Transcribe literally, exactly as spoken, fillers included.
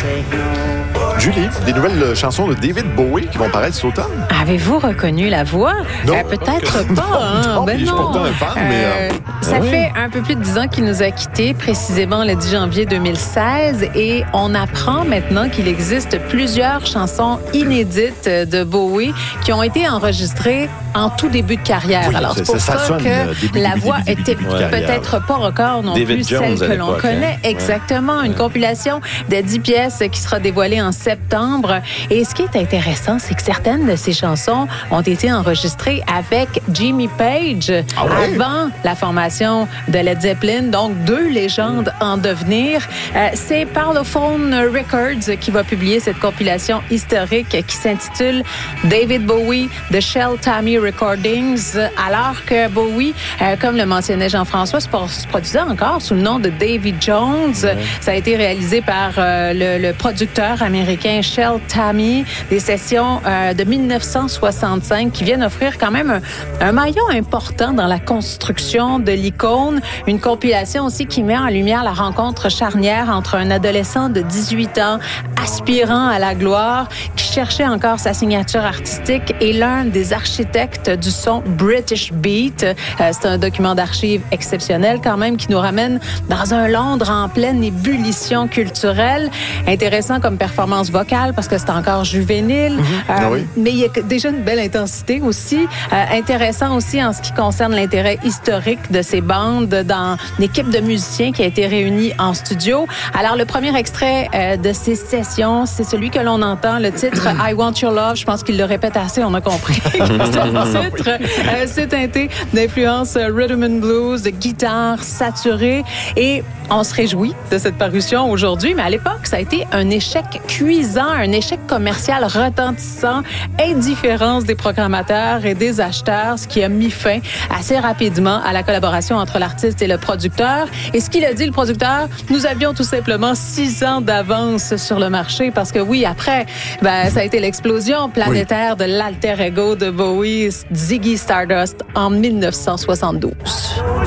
Julie, des nouvelles chansons de David Bowie qui vont paraître cet automne? Avez-vous reconnu la voix? Non. Euh, peut-être pas. Hein? Non, ben je suis non. pourtant un fan, mais... Euh, ça oui. fait un peu plus de dix ans qu'il nous a quittés, précisément le dix janvier deux mille seize, et on apprend maintenant qu'il existe plusieurs chansons inédites de Bowie qui ont été enregistrées en tout début de carrière. Oui, Alors, c'est pour ça, ça, ça sonne, que début, la début, voix début, était début de carrière. peut-être pas record non David plus Jones celle à que l'on l'époque, connaît. hein? Exactement. Une Ouais. compilation de dix pièces qui sera dévoilée en septembre. Et ce qui est intéressant, c'est que certaines de ces chansons ont été enregistrées avec Jimmy Page Ah ouais? avant la formation de Led Zeppelin. Donc, deux légendes en devenir. Euh, c'est Parlophone Records qui va publier cette compilation historique qui s'intitule David Bowie, The Shel Tammy Recordings, alors que Bowie, euh, comme le mentionnait Jean-François, se se produisait encore sous le nom de Davy Jones. Ouais. Ça a été réalisé par euh, le, le producteur américain Shel Tammy, des sessions euh, de dix-neuf cent soixante-cinq qui viennent offrir quand même un, un maillon important dans la construction de l'icône. Une compilation aussi qui met en lumière la rencontre charnière entre un adolescent de dix-huit ans aspirant à la gloire, qui cherchait encore sa signature artistique, et l'un des architectes du son British Beat. Euh, c'est un document d'archives exceptionnel quand même qui nous ramène dans un Londres en pleine ébullition culturelle. Intéressant comme performance vocale parce que c'est encore juvénile, mmh. euh, ah oui. mais il y a déjà une belle intensité aussi. Euh, intéressant aussi en ce qui concerne l'intérêt historique de ces bandes dans l'équipe de musiciens qui a été réunie en studio. Alors, le premier extrait euh, de ces sessions, c'est celui que l'on entend, le titre I Want Your Love. Je pense qu'il le répète assez, on a compris. Ce titre, euh, c'est teinté d'influence rhythm and blues, de guitare saturée, et on se réjouit de cette parution aujourd'hui, mais à l'époque, ça a été un échec cuisant, un échec commercial retentissant, indifférence des programmateurs et des acheteurs, ce qui a mis fin assez rapidement à la collaboration entre l'artiste et le producteur. Et ce qu'il a dit, le producteur, nous avions tout simplement six ans d'avance sur le marché parce que oui, après, ben, ça a été l'explosion planétaire oui. de l'alter ego de Bowie, Ziggy Stardust, en dix-neuf cent soixante-douze.